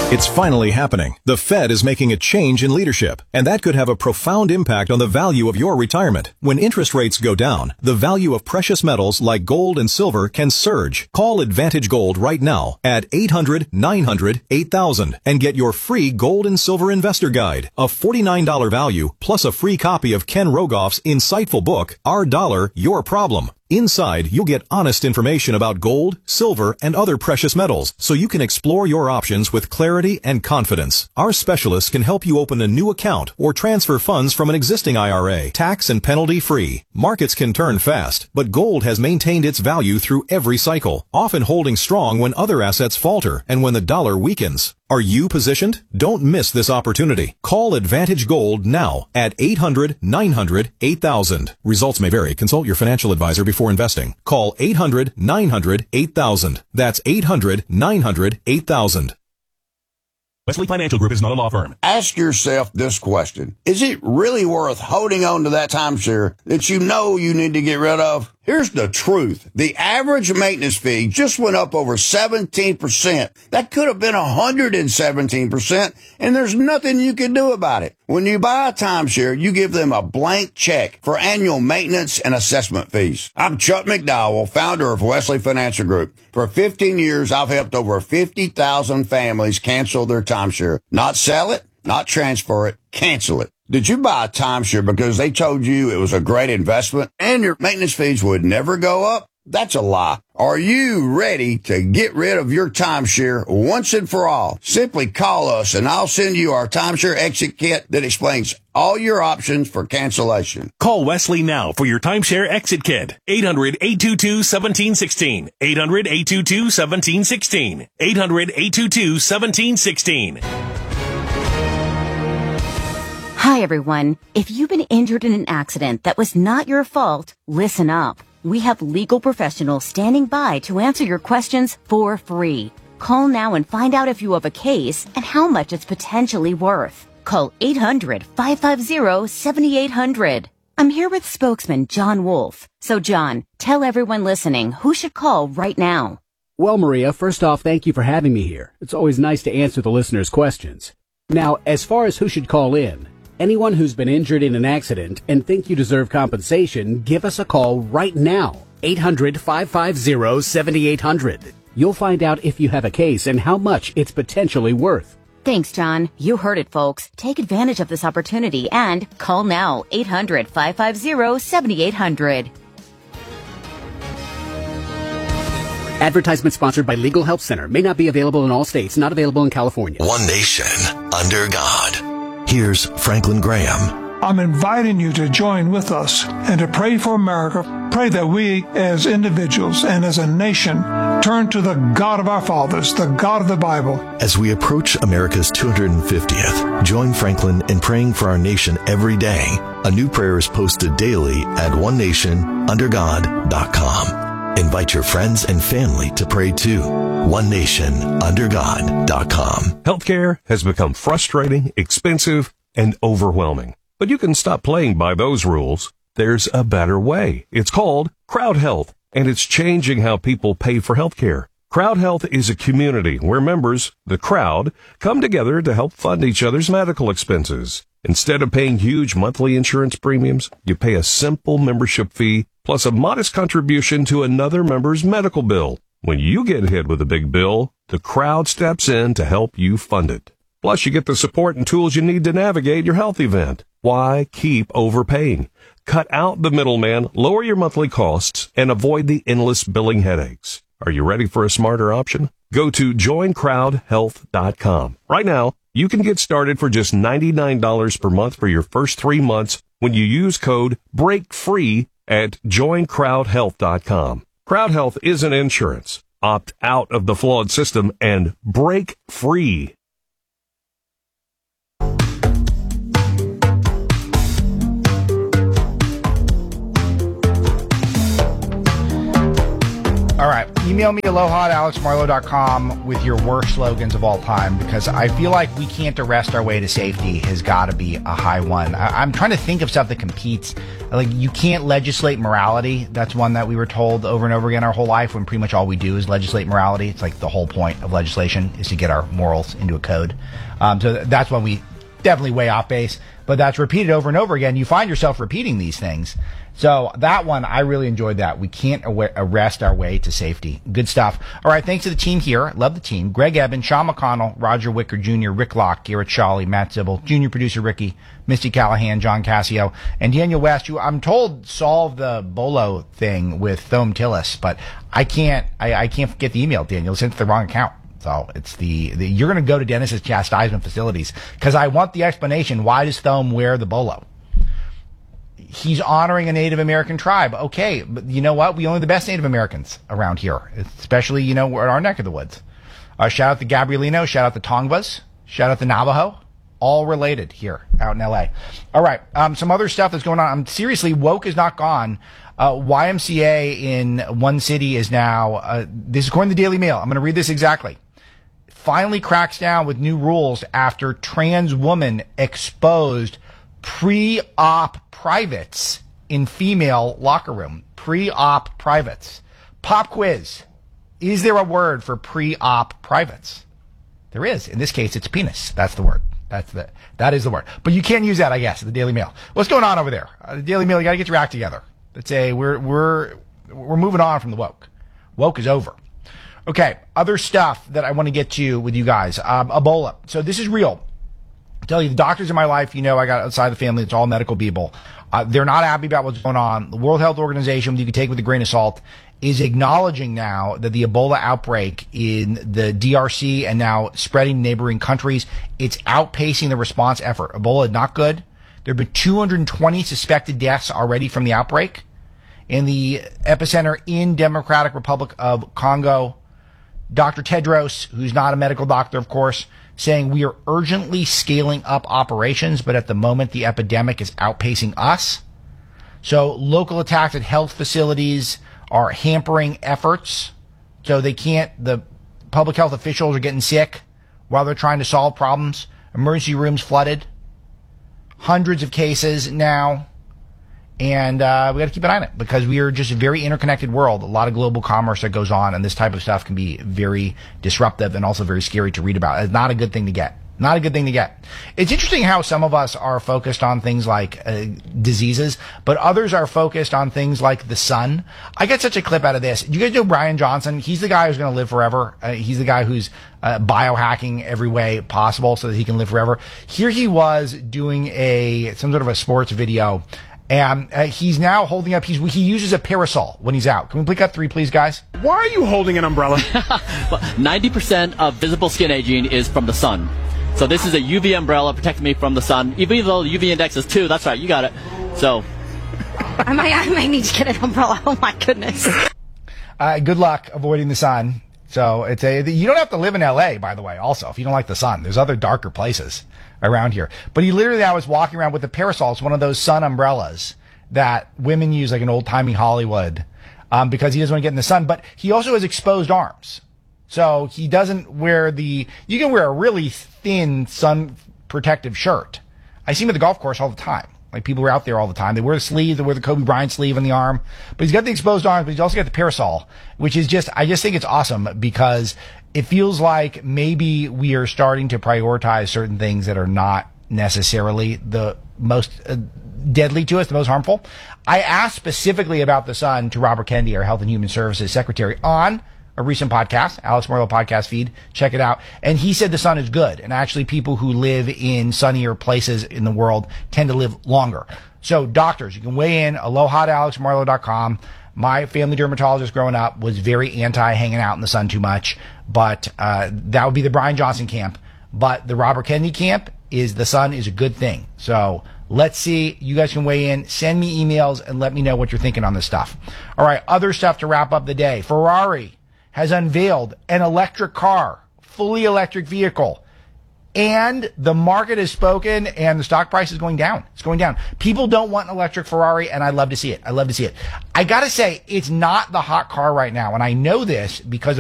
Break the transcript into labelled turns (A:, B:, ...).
A: It's finally happening. The Fed is making a change in leadership, and that could have a profound impact on the value of your retirement. When interest rates go down, the value of precious metals like gold and silver can surge. Call Advantage Gold right now at 800-900-8000 and get your free gold and silver investor guide, a $49 value plus a free copy of Ken Rogoff's insightful book, Our Dollar, Your Problem. Inside, you'll get honest information about gold, silver, and other precious metals, so you can explore your options with clarity and confidence. Our specialists can help you open a new account or transfer funds from an existing IRA, tax and penalty free. Markets can turn fast, but gold has maintained its value through every cycle, often holding strong when other assets falter and when the dollar weakens. Are you positioned? Don't miss this opportunity. Call Advantage Gold now at 800-900-8000. Results may vary. Consult your financial advisor before investing. Call 800-900-8000. That's 800-900-8000.
B: Wesley Financial Group is not a law firm.
C: Ask yourself this question. Is it really worth holding on to that timeshare that you know you need to get rid of? Here's the truth. The average maintenance fee just went up over 17%. That could have been 117%, and there's nothing you can do about it. When you buy a timeshare, you give them a blank check for annual maintenance and assessment fees. I'm Chuck McDowell, founder of Wesley Financial Group. For 15 years, I've helped over 50,000 families cancel their timeshare. Not sell it, not transfer it, cancel it. Did you buy a timeshare because they told you it was a great investment and your maintenance fees would never go up? That's a lie. Are you ready to get rid of your timeshare once and for all? Simply call us and I'll send you our timeshare exit kit that explains all your options for cancellation.
B: Call Wesley now for your timeshare exit kit. 800-822-1716. 800-822-1716. 800-822-1716.
D: Hi, everyone. If you've been injured in an accident that was not your fault, listen up. We have legal professionals standing by to answer your questions for free. Call now and find out if you have a case and how much it's potentially worth. Call 800-550-7800. I'm here with spokesman John Wolf. So, John, tell everyone listening who should call right now.
E: Well, Maria, first off, thank you for having me here. It's always nice to answer the listeners' questions. Now, as far as who should call in, anyone who's been injured in an accident and think you deserve compensation, give us a call right now. 800-550-7800. You'll find out if you have a case and how much it's potentially worth.
D: Thanks, John. You heard it, folks. Take advantage of this opportunity and call now. 800-550-7800.
E: Advertisement sponsored by Legal Help Center. May not be available in all states. Not available in California.
F: One nation under God. Here's Franklin Graham.
G: I'm inviting you to join with us and to pray for America. Pray that we as individuals and as a nation turn to the God of our fathers, the God of the Bible.
F: As we approach America's 250th, join Franklin in praying for our nation every day. A new prayer is posted daily at onenationundergod.com. Invite your friends and family to pray too. onenationundergod.com.
H: Healthcare has become frustrating, expensive, and overwhelming. But you can stop playing by those rules. There's a better way. It's called Crowd Health, and it's changing how people pay for healthcare. Crowd Health is a community where members, the crowd, come together to help fund each other's medical expenses. Instead of paying huge monthly insurance premiums, you pay a simple membership fee plus a modest contribution to another member's medical bill. When you get hit with a big bill, the crowd steps in to help you fund it. Plus, you get the support and tools you need to navigate your health event. Why keep overpaying? Cut out the middleman, lower your monthly costs, and avoid the endless billing headaches. Are you ready for a smarter option? Go to joincrowdhealth.com. Right now, you can get started for just $99 per month for your first 3 months when you use code BREAKFREE at joincrowdhealth.com. Crowd Health isn't insurance. Opt out of the flawed system and break free.
C: All
I: All right. Email me aloha@alexmarlowe.com with your worst slogans of all time, because I feel like we can't arrest our way to safety has got to be a high one. I'm trying to think of stuff that competes. Like, you can't legislate morality. That's one that we were told over and over again our whole life, when pretty much all we do is legislate morality. It's like the whole point of legislation is to get our morals into a code. So that's when we definitely way off base, but that's repeated over and over again. You find yourself repeating these things. So that one, I really enjoyed that. We can't arrest our way to safety. Good stuff. All right, thanks to the team here. Love the team. Greg Eben, Sean McConnell, Roger Wicker Jr., Rick Locke, Garrett Shawley, Matt Zibble, Junior Producer Ricky, Misty Callahan, John Cassio, and Daniel West, who I'm told solved the Bolo thing with Thome Tillis, but I can't get the email, Daniel, sent to the wrong account. So it's you're going to go to Dennis's chastisement facilities, because I want the explanation. Why does Thome wear the Bolo? He's honoring a Native American tribe. Okay, but you know what? We own the best Native Americans around here, especially, in our neck of the woods. Shout out to Gabrielino, shout out to Tongvas, shout out to Navajo. All related here out in L.A. All right, some other stuff that's going on. Seriously, woke is not gone. YMCA in one city is now, this is according to the Daily Mail. I'm going to read this exactly. Finally cracks down with new rules after trans woman exposed pre-op privates in female locker room. Pre-op privates. Pop quiz. Is there a word for pre-op privates? There is. In this case, it's penis. That's the word. That is the word. But you can't use that, I guess, at the Daily Mail. What's going on over there? The Daily Mail, you got to get your act together. Let's say we're moving on from the woke. Woke is over. Okay, other stuff that I want to get to with you guys. Ebola. So this is real. I tell you, the doctors in my life, I got outside the family, it's all medical people. They're not happy about what's going on. The World Health Organization, you can take with a grain of salt, is acknowledging now that the Ebola outbreak in the DRC and now spreading to neighboring countries, it's outpacing the response effort. Ebola is not good. There have been 220 suspected deaths already from the outbreak. In the epicenter in Democratic Republic of Congo, Dr. Tedros, who's not a medical doctor, of course, saying we are urgently scaling up operations, but at the moment the epidemic is outpacing us. So local attacks at health facilities are hampering efforts. So the public health officials are getting sick while they're trying to solve problems. Emergency rooms flooded. Hundreds of cases now. And we got to keep an eye on it, because we are just a very interconnected world. A lot of global commerce that goes on, and this type of stuff can be very disruptive and also very scary to read about. It's not a good thing to get. Not a good thing to get. It's interesting how some of us are focused on things like diseases, but others are focused on things like the sun. I got such a clip out of this. You guys know Brian Johnson? He's the guy who's going to live forever. He's the guy who's biohacking every way possible so that he can live forever. Here he was doing some sort of a sports video. And he's now holding up, he uses a parasol when he's out. Can we play cut 3, please, guys?
J: Why are you holding an umbrella?
K: 90% of visible skin aging is from the sun. So this is a UV umbrella protecting me from the sun. Even though the UV index is 2, that's right, you got it. So
L: I might need to get an umbrella. Oh, my goodness.
I: Good luck avoiding the sun. So you don't have to live in L.A., by the way, also, if you don't like the sun. There's other darker places around here. But he literally, I was walking around with a parasol. It's one of those sun umbrellas that women use like in old-timey Hollywood because he doesn't want to get in the sun. But he also has exposed arms. So he doesn't wear you can wear a really thin sun protective shirt. I see him at the golf course all the time. Like, people are out there all the time. They wear the sleeve, they wear the Kobe Bryant sleeve on the arm. But he's got the exposed arms, but he's also got the parasol, which is I just think it's awesome, because it feels like maybe we are starting to prioritize certain things that are not necessarily the most deadly to us, the most harmful. I asked specifically about the sun to Robert Kennedy, our Health and Human Services Secretary, on a recent podcast, Alex Marlowe podcast feed. Check it out. And he said the sun is good. And actually, people who live in sunnier places in the world tend to live longer. So doctors, you can weigh in. aloha@alexmarlowe.com. My family dermatologist growing up was very anti hanging out in the sun too much. But that would be the Brian Johnson camp. But the Robert Kennedy camp is the sun is a good thing. So let's see. You guys can weigh in. Send me emails and let me know what you're thinking on this stuff. All right. Other stuff to wrap up the day. Ferrari has unveiled an electric car, fully electric vehicle. and the market has spoken, and the stock price is going down. It's going down. People don't want an electric Ferrari, and I love to see it. I gotta say, it's not the hot car right now, and I know this because